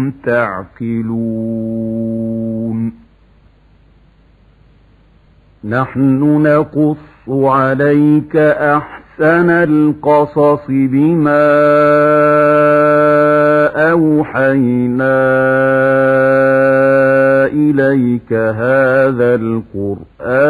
تعقلون. نحن نقص عليك أحسن القصص بما أوحينا إليك هذا القرآن